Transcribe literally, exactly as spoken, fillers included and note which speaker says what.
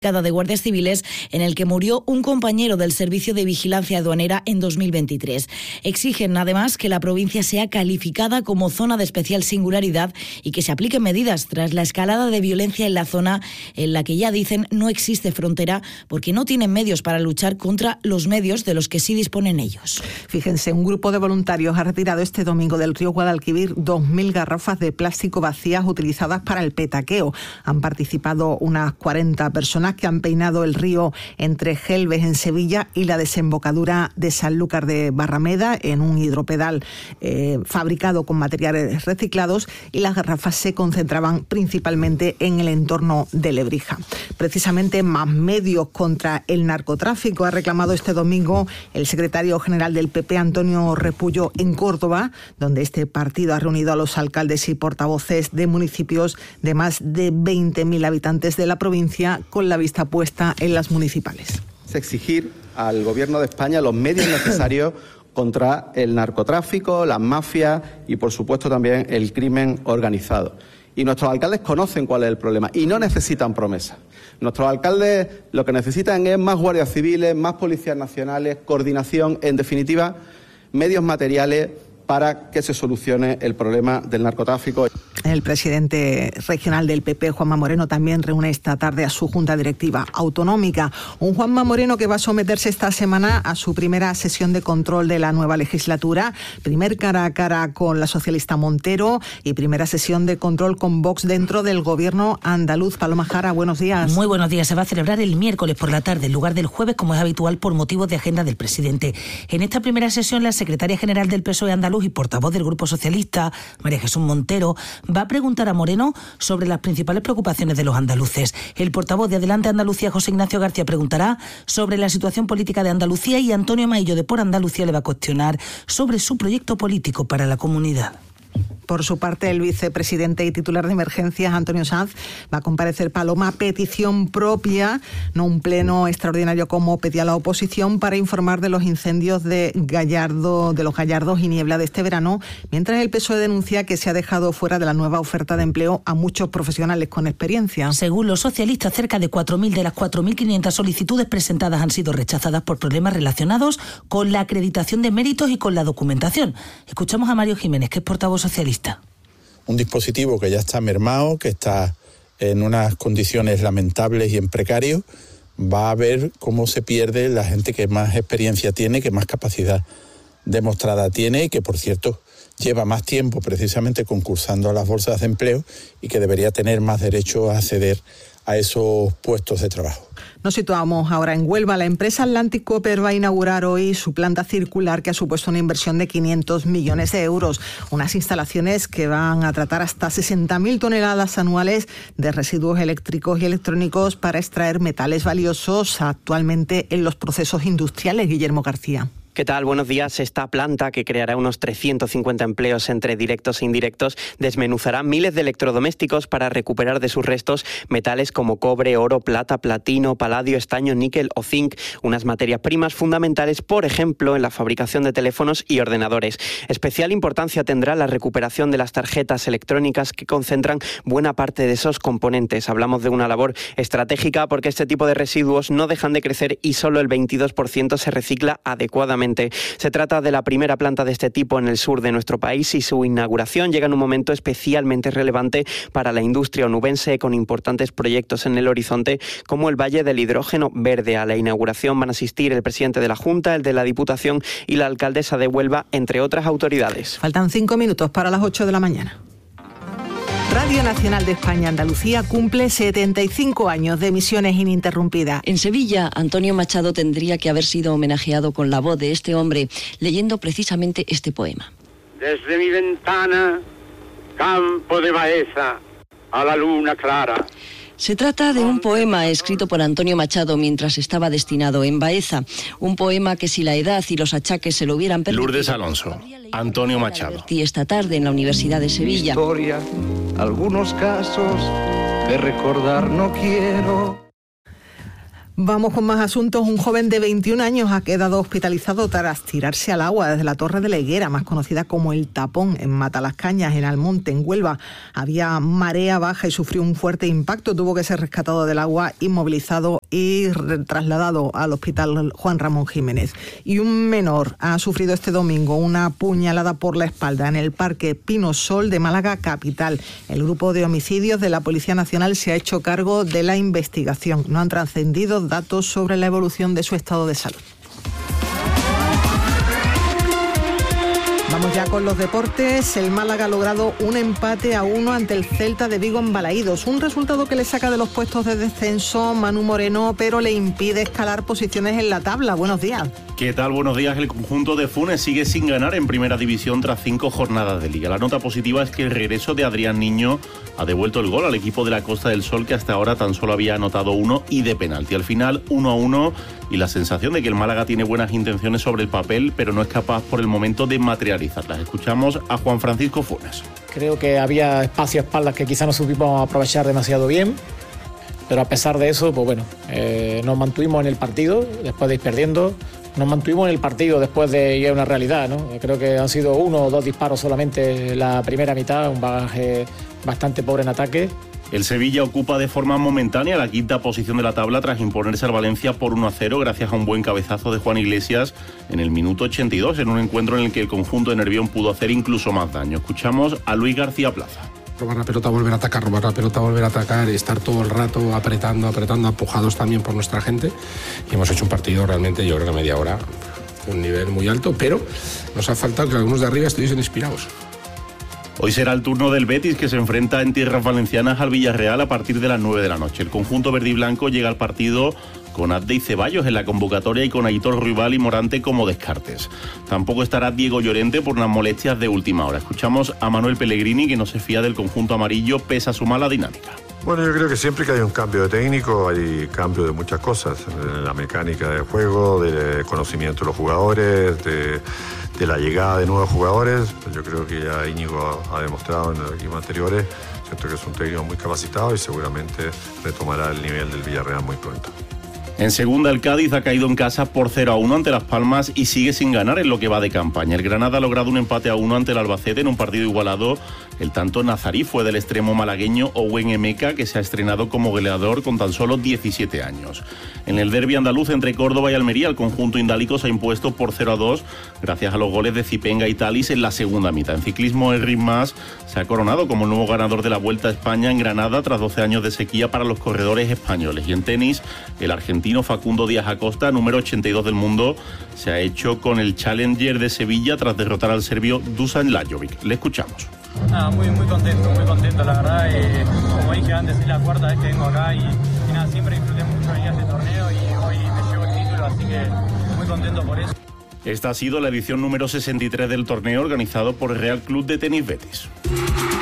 Speaker 1: de guardias civiles en el que murió un compañero del Servicio de Vigilancia Aduanera en dos mil veintitrés. Exigen además que la provincia sea calificada como zona de especial singularidad y que se apliquen medidas tras la escalada de violencia en la zona en la que ya dicen no existe frontera porque no tienen medios para luchar contra los medios de los que sí disponen ellos.
Speaker 2: Fíjense, un grupo de voluntarios ha retirado este domingo del río Guadalquivir dos mil garrafas de plástico vacías utilizadas para el petaqueo. Han participado unas cuarenta personas que han peinado el río entre Gelbes en Sevilla y la desembocadura de Sanlúcar de Barrameda en un hidropedal eh, fabricado con materiales reciclados, y las garrafas se concentraban principalmente en el entorno de Lebrija. Precisamente Más Medios contra el Narcotráfico ha reclamado este domingo el secretario general del P P, Antonio Repullo, en Córdoba, donde este partido ha reunido a los alcaldes y portavoces de municipios de más de veinte mil habitantes de la provincia con la vista puesta en las municipales.
Speaker 3: Exigir al Gobierno de España los medios necesarios contra el narcotráfico, las mafias y, por supuesto, también el crimen organizado. Y nuestros alcaldes conocen cuál es el problema y no necesitan promesas. Nuestros alcaldes lo que necesitan es más guardias civiles, más policías nacionales, coordinación, en definitiva, medios materiales para que se solucione el problema del narcotráfico.
Speaker 2: El presidente regional del P P, Juanma Moreno, también reúne esta tarde a su junta directiva autonómica. Un Juanma Moreno que va a someterse esta semana a su primera sesión de control de la nueva legislatura, primer cara a cara con la socialista Montero y primera sesión de control con Vox dentro del gobierno andaluz. Paloma Jara, buenos días.
Speaker 4: Muy buenos días. Se va a celebrar el miércoles por la tarde en lugar del jueves, como es habitual por motivos de agenda del presidente. En esta primera sesión, la secretaria general del P S O E andaluz y portavoz del Grupo Socialista, María Jesús Montero, va a preguntar a Moreno sobre las principales preocupaciones de los andaluces. El portavoz de Adelante Andalucía, José Ignacio García, preguntará sobre la situación política de Andalucía, y Antonio Maillo, de Por Andalucía, le va a cuestionar sobre su proyecto político para la comunidad.
Speaker 2: Por su parte, el vicepresidente y titular de Emergencias, Antonio Sanz, va a comparecer, Paloma, a petición propia, no un pleno extraordinario como pedía la oposición, para informar de los incendios de Gallardo, de los Gallardos y Niebla de este verano, mientras el P S O E denuncia que se ha dejado fuera de la nueva oferta de empleo a muchos profesionales con experiencia.
Speaker 4: Según los socialistas, cerca de cuatro mil de las cuatro mil quinientas solicitudes presentadas han sido rechazadas por problemas relacionados con la acreditación de méritos y con la documentación. Escuchamos a Mario Jiménez, que es portavoz socialista.
Speaker 5: Un dispositivo que ya está mermado, que está en unas condiciones lamentables y en precario. Va a ver cómo se pierde la gente que más experiencia tiene, que más capacidad demostrada tiene y que, por cierto, lleva más tiempo precisamente concursando a las bolsas de empleo y que debería tener más derecho a acceder a esos puestos de trabajo.
Speaker 2: Nos situamos ahora en Huelva. La empresa Atlantic Copper va a inaugurar hoy su planta circular, que ha supuesto una inversión de quinientos millones de euros. Unas instalaciones que van a tratar hasta sesenta mil toneladas anuales de residuos eléctricos y electrónicos para extraer metales valiosos actualmente en los procesos industriales. Guillermo García.
Speaker 6: ¿Qué tal? Buenos días. Esta planta, que creará unos trescientos cincuenta empleos entre directos e indirectos, desmenuzará miles de electrodomésticos para recuperar de sus restos metales como cobre, oro, plata, platino, paladio, estaño, níquel o zinc, unas materias primas fundamentales, por ejemplo, en la fabricación de teléfonos y ordenadores. Especial importancia tendrá la recuperación de las tarjetas electrónicas, que concentran buena parte de esos componentes. Hablamos de una labor estratégica porque este tipo de residuos no dejan de crecer y solo el veintidós por ciento se recicla adecuadamente. Se trata de la primera planta de este tipo en el sur de nuestro país, y su inauguración llega en un momento especialmente relevante para la industria onubense, con importantes proyectos en el horizonte como el Valle del Hidrógeno Verde. A la inauguración van a asistir el presidente de la Junta, el de la Diputación y la alcaldesa de Huelva, entre otras autoridades.
Speaker 2: Faltan cinco minutos para las ocho de la mañana. Radio Nacional de España Andalucía cumple setenta y cinco años de emisiones ininterrumpidas.
Speaker 7: En Sevilla, Antonio Machado tendría que haber sido homenajeado con la voz de este hombre, leyendo precisamente este poema.
Speaker 8: Desde mi ventana, campo de Baeza, a la luna clara.
Speaker 7: Se trata de un poema escrito por Antonio Machado mientras estaba destinado en Baeza. Un poema que, si la edad y los achaques se lo hubieran permitido...
Speaker 9: Lourdes Alonso, Antonio Machado.
Speaker 7: Y esta tarde en la Universidad de Sevilla.
Speaker 10: Historia, algunos casos de recordar no quiero.
Speaker 2: Vamos con más asuntos. Un joven de veintiún años ha quedado hospitalizado tras tirarse al agua desde la Torre de la Higuera, más conocida como El Tapón, en Matalascañas, en Almonte, en Huelva. Había marea baja y sufrió un fuerte impacto. Tuvo que ser rescatado del agua, inmovilizado y trasladado al hospital Juan Ramón Jiménez. Y un menor ha sufrido este domingo una puñalada por la espalda en el Parque Pino Sol de Málaga capital. El grupo de homicidios de la Policía Nacional se ha hecho cargo de la investigación. No han trascendido datos sobre la evolución de su estado de salud. Vamos ya con los deportes. El Málaga ha logrado un empate a uno ante el Celta de Vigo en Balaídos. Un resultado que le saca de los puestos de descenso Manu Moreno, pero le impide escalar posiciones en la tabla. Buenos días.
Speaker 9: ¿Qué tal? Buenos días. El conjunto de Funes sigue sin ganar en primera división tras cinco jornadas de liga. La nota positiva es que el regreso de Adrián Niño ha devuelto el gol al equipo de la Costa del Sol, que hasta ahora tan solo había anotado uno y de penalti. Al final, uno a uno, y la sensación de que el Málaga tiene buenas intenciones sobre el papel, pero no es capaz por el momento de materializarlas. Escuchamos a Juan Francisco Funes.
Speaker 10: Creo que había espacio a espaldas que quizá no supimos aprovechar demasiado bien, pero a pesar de eso, pues bueno, eh, nos mantuvimos en el partido después de ir perdiendo. Nos mantuvimos en el partido después de ir a una realidad, ¿no? Creo que han sido uno o dos disparos solamente la primera mitad, un bagaje bastante pobre en ataque.
Speaker 9: El Sevilla ocupa de forma momentánea la quinta posición de la tabla tras imponerse al Valencia por uno a cero gracias a un buen cabezazo de Juan Iglesias en el minuto ochenta y dos, en un encuentro en el que el conjunto de Nervión pudo hacer incluso más daño. Escuchamos a Luis García Plaza.
Speaker 11: Robar la pelota, volver a atacar, robar la pelota, volver a atacar, estar todo el rato apretando, apretando, empujados también por nuestra gente. Y hemos hecho un partido realmente, yo creo que media hora, un nivel muy alto, pero nos ha faltado que algunos de arriba estuviesen inspirados.
Speaker 9: Hoy será el turno del Betis, que se enfrenta en tierras valencianas al Villarreal a partir de las nueve de la noche. El conjunto verde y blanco llega al partido con Abde y Ceballos en la convocatoria y con Aitor Ruibal y Morante como descartes. Tampoco estará Diego Llorente por unas molestias de última hora. Escuchamos a Manuel Pellegrini, que no se fía del conjunto amarillo pese a su mala dinámica.
Speaker 12: Bueno, yo creo que siempre que hay un cambio de técnico hay cambio de muchas cosas, de la mecánica del juego, del conocimiento de los jugadores, de, de la llegada de nuevos jugadores. Yo creo que ya Íñigo ha demostrado en los equipos anteriores, siento que es un técnico muy capacitado y seguramente retomará el nivel del Villarreal muy pronto.
Speaker 9: En segunda, el Cádiz ha caído en casa por cero a uno ante Las Palmas y sigue sin ganar en lo que va de campaña. El Granada ha logrado un empate a uno ante el Albacete en un partido igualado. El tanto nazarí fue del extremo malagueño Owen Emeka, que se ha estrenado como goleador con tan solo diecisiete años. En el derbi andaluz entre Córdoba y Almería, el conjunto indálico se ha impuesto por cero a dos gracias a los goles de Zipenga y Talis en la segunda mitad. En ciclismo, el Mas se ha coronado como el nuevo ganador de la Vuelta a España en Granada tras doce años de sequía para los corredores españoles. Y en tenis, el argentino Facundo Díaz Acosta, número ochenta y dos del mundo, se ha hecho con el Challenger de Sevilla tras derrotar al serbio Dusan Lajovic. Le escuchamos.
Speaker 13: Nada, muy, muy contento, muy contento, la verdad. Eh, como dije antes, es la cuarta vez que vengo acá y, y nada, siempre disfruté mucho venir a este torneo y hoy me llevo el título, así que muy contento por eso.
Speaker 9: Esta ha sido la edición número sesenta y tres del torneo organizado por el Real Club de Tenis Betis.